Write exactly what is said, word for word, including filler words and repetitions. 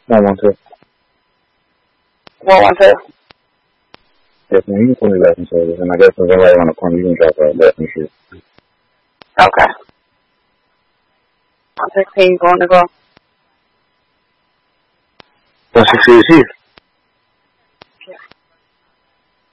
one one two. one one two? Yes, man, you can put me left in service, and I guess if anybody on the corner, you can drop that left and shit. Okay. one sixteen going to go. one sixteen is here.